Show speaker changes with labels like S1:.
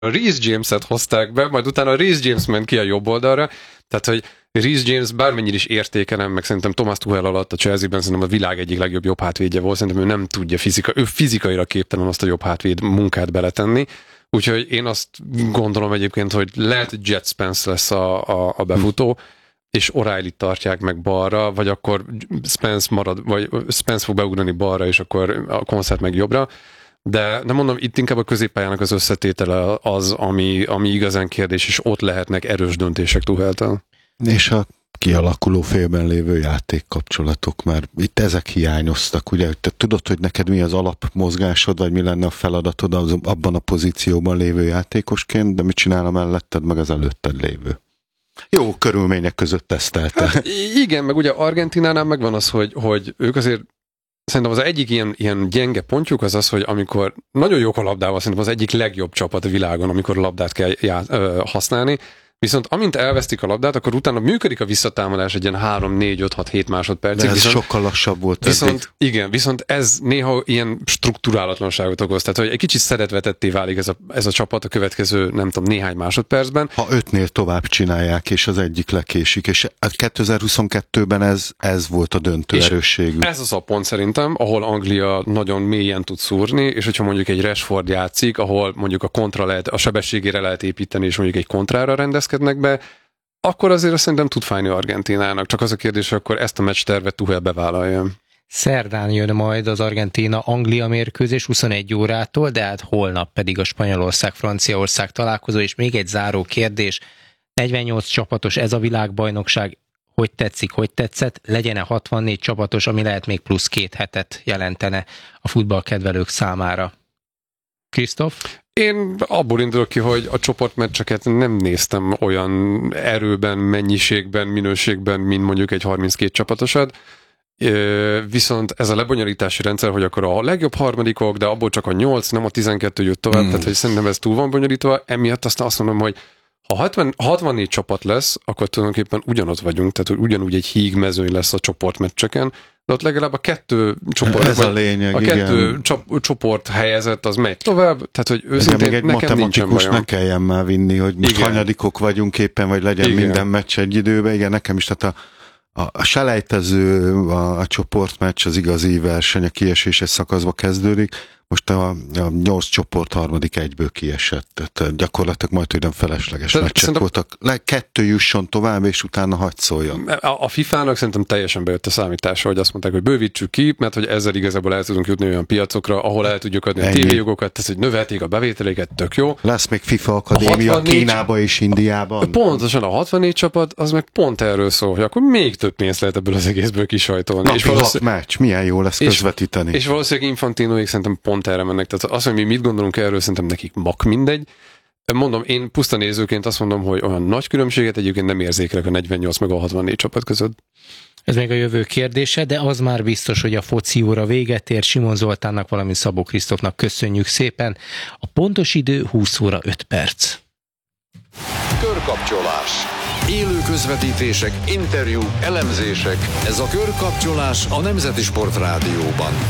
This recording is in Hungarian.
S1: Reece James-et hozták be, majd utána Reece James ment ki a jobb oldalra, tehát hogy Reece James bármennyire is értékelem, meg szerintem Thomas Tuchel alatt a Chelsea-ben szerintem a világ egyik legjobb jobb hátvédje volt, szerintem ő nem tudja ő fizikailag képtelen azt a jobb hátvéd munkát beletenni, úgyhogy én azt gondolom egyébként, hogy lehet, hogy Jet Spence lesz a befutó, és O'Reilly tartják meg balra, vagy akkor Spence marad, vagy Spence fog beugrani balra, és akkor a koncert meg jobbra. De mondom, itt inkább a középpályának az összetétele az, ami igazán kérdés, és ott lehetnek erős döntések Tucheltől.
S2: És a kialakuló félben lévő játékkapcsolatok, mert itt ezek hiányoztak, ugye? Te tudod, hogy neked mi az alapmozgásod, vagy mi lenne a feladatod abban a pozícióban lévő játékosként, de mit csinál melletted, meg az előtted lévő? Jó körülmények között tesztelte.
S1: Hát, igen, meg ugye Argentinánál megvan az, hogy ők azért szerintem az egyik ilyen gyenge pontjuk az, hogy amikor nagyon jók a labdával, szerintem az egyik legjobb csapat a világon, amikor a labdát kell használni, viszont amint elvesztik a labdát, akkor utána működik a visszatámadás egy ilyen 3, 4, 5, 6, 7 másodpercig.
S2: De ez sokkal lassabb volt.
S1: Viszont ez néha ilyen strukturálatlanságot okoz. Tehát, hogy egy kicsit szedetvetetté válik ez a csapat a következő, nem tudom, néhány másodpercben.
S2: Ha 5-nél tovább csinálják, és az egyik lekésik, és 2022-ben ez volt a döntő és erősségű.
S1: Ez az a pont szerintem, ahol Anglia nagyon mélyen tud szúrni, és hogyha mondjuk egy Rashford játszik, ahol mondjuk a sebességére lehet építeni, és mondjuk egy kontrára rendezkednek be, akkor azért azt szerintem tud fájni Argentínának. Csak az a kérdés, hogy akkor ezt a meccstervet Tuchel bevállalja.
S3: Szerdán jön majd az Argentína-Anglia mérkőzés 21 órától, de hát holnap pedig a Spanyolország-Franciaország találkozó, és még egy záró kérdés. 48 csapatos ez a világbajnokság. Hogy tetszik, hogy tetszett? Legyen-e 64 csapatos, ami lehet még plusz 2 hetet jelentene a futballkedvelők számára? Krisztóf?
S1: Én abból indulok ki, hogy a csoportmeccseket nem néztem olyan erőben, mennyiségben, minőségben, mint mondjuk egy 32 csapatosat. Viszont ez a lebonyolítási rendszer, hogy akkor a legjobb harmadikok, de abból csak a 8, nem a 12 jött tovább, tehát hogy szerintem ez túl van bonyolítva, emiatt aztán azt mondom, hogy ha 64 csapat lesz, akkor tulajdonképpen ugyanott vagyunk, tehát hogy ugyanúgy egy hígmezőny lesz a csoportmeccseken, de ott legalább a 2 csoport,
S2: ez a lényeg,
S1: a 2 csoport helyezett, az megy tovább, tehát hogy őszintén
S2: egy
S1: nekem nincsen bajom.
S2: Ne kelljen már vinni, hogy most hanyadikok vagyunk éppen, vagy legyen minden meccs egy időben, igen, nekem is, tehát a selejtező, a csoportmeccs, az igazi verseny, a kieséses szakaszba kezdődik. Most a 8 csoport harmadik egyből kiesett. Tehát gyakorlatilag majd olyan felesleges meccsek voltak. 2 jusson tovább, és utána hagy szóljon.
S1: A FIFA-nak szerintem teljesen bejött a számítása, hogy azt mondták, hogy bővítsük ki, mert hogy ezzel igazából el tudunk jutni olyan piacokra, ahol el tudjuk adni a tévéjogokat, tehát hogy növelték a bevételéket, tök jó.
S2: Lesz még FIFA akadémia Kínába és Indiában.
S1: Pontosan a 64 csapat, az meg pont erről szól, hogy akkor még több pénzt lehet ebből az egészből kisajtolni.
S2: Napi 6 meccs, milyen jó lesz közvetíteni.
S1: És valószínűleg Infantinoék szerintem pont erre mennek. Tehát azt, hogy mi mit gondolunk erről, szerintem nekik mak mindegy. Mondom, én puszta nézőként azt mondom, hogy olyan nagy különbséget egyébként nem érzékelek a 48 meg a 64 csapat között.
S3: Ez még a jövő kérdése, de az már biztos, hogy a foci óra véget ér. Simon Zoltánnak, valamint Szabó Krisztófnak köszönjük szépen. A pontos idő 20 óra 5 perc.
S4: Körkapcsolás. Élő közvetítések, interjú, elemzések. Ez a Körkapcsolás a Nemzeti Sport Rádióban.